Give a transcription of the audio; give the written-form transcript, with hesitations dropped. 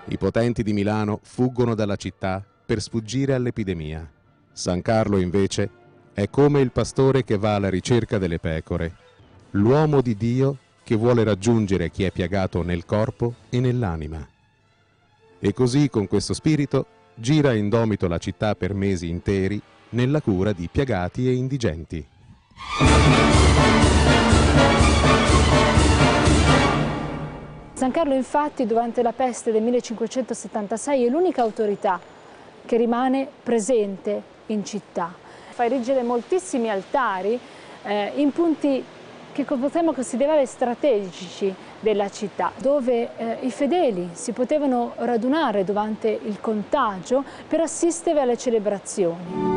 I potenti di Milano fuggono dalla città per sfuggire all'epidemia. San Carlo, invece, è come il pastore che va alla ricerca delle pecore, l'uomo di Dio che vuole raggiungere chi è piagato nel corpo e nell'anima. E così, con questo spirito, gira indomito la città per mesi interi nella cura di piagati e indigenti. San Carlo, infatti, durante la peste del 1576 è l'unica autorità che rimane presente in città. Fa erigere moltissimi altari in punti che potremmo considerare strategici della città, dove i fedeli si potevano radunare durante il contagio per assistere alle celebrazioni.